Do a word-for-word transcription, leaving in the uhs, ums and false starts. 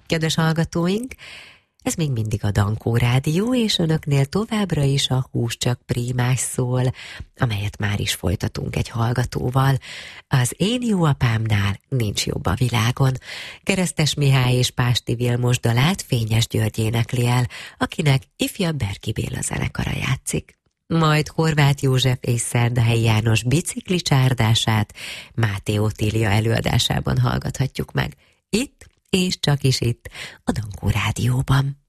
Kedves hallgatóink, ez még mindig a Dankó Rádió, és önöknél továbbra is a Hús csak prímás szól, amelyet már is folytatunk egy hallgatóval. Az Én jó apámnál nincs jobb a világon. Keresztes Mihály és Pásti Vilmos dalát Fényes György énekli el, akinek ifjabb Berki Béla zenekara játszik. Majd Horváth József és Szerdahelyi János bicikli csárdását Máté Otília előadásában hallgathatjuk meg. Itt és csak is itt, a Dankó Rádióban.